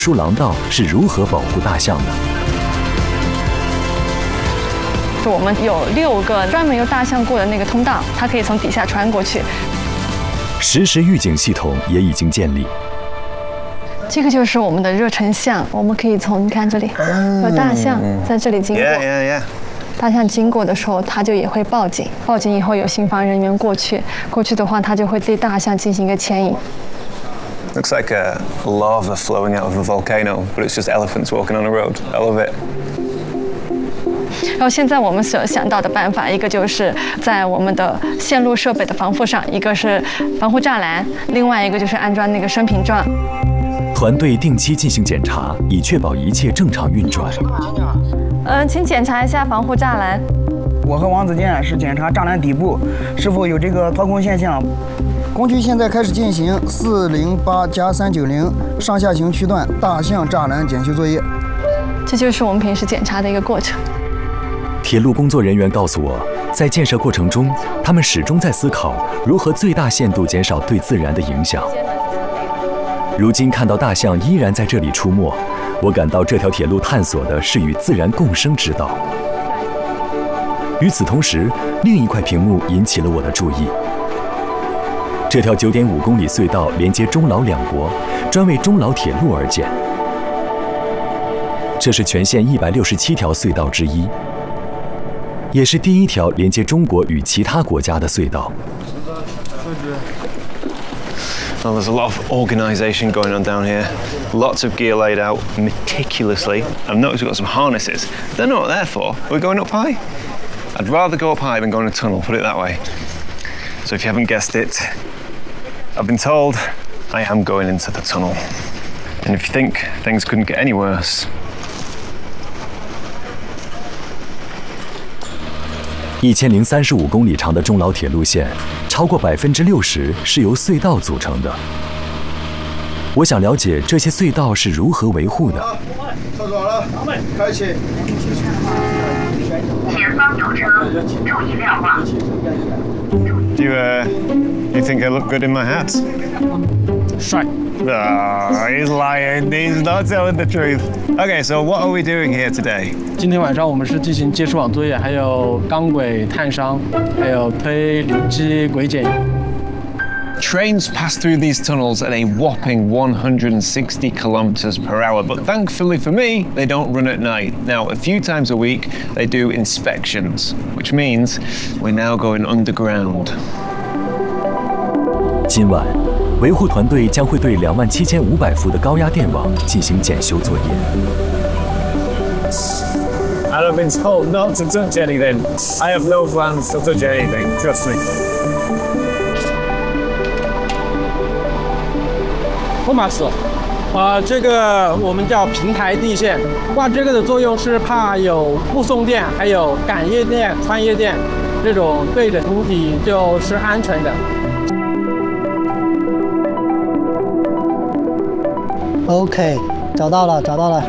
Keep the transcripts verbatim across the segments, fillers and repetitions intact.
树廊道是如何保护大象的。 我们有六个专门由大象过的那个通道，它可以从底下穿过去。 实时预警系统也已经建立。 这个就是我们的热成像，我们可以从你看这里有大象在这里经过。 Yeah, yeah, yeah. 大象经过的时候，它就也会报警，报警以后有信访人员过去，过去的话，它就会对大象进行一个牵引。 Looks like a lava flowing out of a volcano, but it's just elephants walking on a road. I love it. 然后现在我们所想到的办法，一个就是在我们的线路设备的防护上，一个是防护栅栏，另外一个就是安装那个升屏桩。 团队定期进行检查，以确保一切正常运转。 嗯，请检查一下防护栅栏。 我和王子健是检查栅栏底部是否有这个掏空现象。工区现在开始进行四零八加三九零上下行区段大象栅栏检修作业。 这就是我们平时检查的一个过程。 铁路工作人员告诉我，在建设过程中，他们始终在思考如何最大限度减少对自然的影响。如今看到大象依然在这里出没，我感到这条铁路探索的是与自然共生之道。与此同时，另一块屏幕引起了我的注意。这条九点五公里隧道连接中老两国，专为中老铁路而建。这是全线一百六十七条隧道之一，也是第一条连接中国与其他国家的隧道。 Well, there's a lot of organisation going on down here. Lots of gear laid out meticulously. I've noticed we've got some harnesses. Don't know what they're for. We're going up high? I'd rather go up high than go in a tunnel, put it that way. So if you haven't guessed it, I've been told I am going into the tunnel. And if you think things couldn't get any worse, 一千零三十五公里长的中老铁路线，超过百分之六十是由隧道组成的。我想了解这些隧道是如何维护的。 厕所了，开启。 前方有车，注意瞭望。 do you, uh, you think I look good in my hat? 帅。 Oh, he's lying. He's not telling the truth. Okay, so what are we doing here today? 今天晚上我们是进行接触网作业，还有钢轨探伤，还有推铝基轨检。 Trains pass through these tunnels at a whopping one hundred sixty kilometers per hour, but thankfully for me, they don't run at night. Now, a few times a week, they do inspections, which means we're now going underground. 今晚，维护团队将会对两万七千五百伏的高压电网进行检修作业。 And I've been told not to touch anything. I have no plans to touch anything. Trust me. 托马斯，啊，这个我们叫平台地线，挂这个的作用是怕有目送电，还有感应电、穿越电，这种对着主体就是安全的。 OK， 找到了，找到了。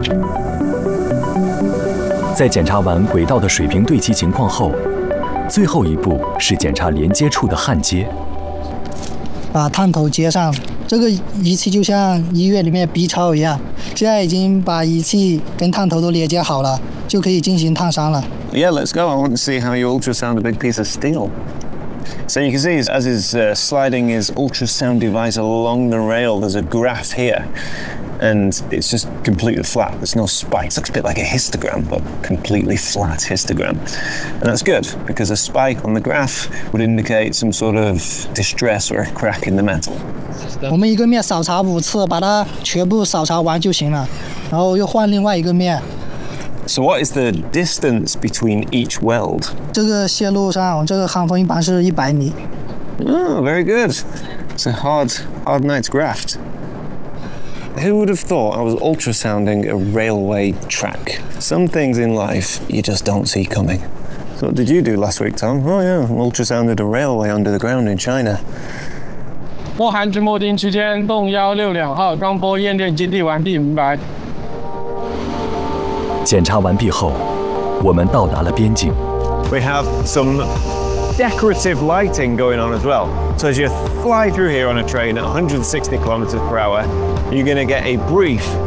在检查完轨道的水平对齐情况后，最后一步是检查连接处的焊接。 把探头接上，这个仪器就像医院里面 B 超一样，现在已经把仪器跟探头都连接好了，就可以进行探伤了。 Yeah, let's go. I want to see how you ultrasound a big piece of steel. So you can see as is uh, sliding his ultrasound device along the rail, there's a graph here, and it's just completely flat. There's no spikes. Looks a bit like a histogram, but completely flat histogram. And that's good, because a spike on the graph would indicate some sort of distress or a crack in the metal. 我们一个面扫查五次，把它全部扫查完就行了，然后又换另外一个面。 So what is the distance between each weld? 这个线路上，这个焊缝一般是一百米。 Oh, very good. It's a hard, hard night's graft. Who would have thought I was ultrasounding a railway track? Some things in life you just don't see coming. So what did you do last week, Tom? Oh yeah, ultrasounded a railway under the ground in China. 莫寒至莫丁区间，动幺六两号钢波验电基地完毕，明白。 检查完毕后，我们到达了边境。 We have some decorative lighting going on as well. So as you fly through here on a train at one hundred sixty kilometers per hour, you're going to get a brief